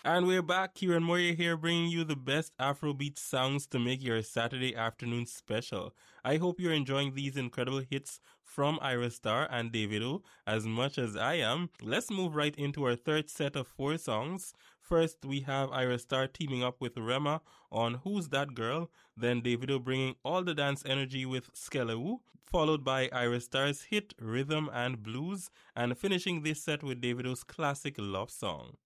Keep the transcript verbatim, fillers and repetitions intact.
And we're back. Kieran Moyer here, bringing you the best Afrobeat songs to make your Saturday afternoon special. I hope you're enjoying these incredible hits from Ira Star and Davido as much as I am. Let's move right into our third set of four songs. First, we have Ira Star teaming up with Rema on Who's That Girl? Then Davido bringing all the dance energy with Skelewu, followed by Ira Star's hit Rhythm and Blues, and finishing this set with Davido's classic love song.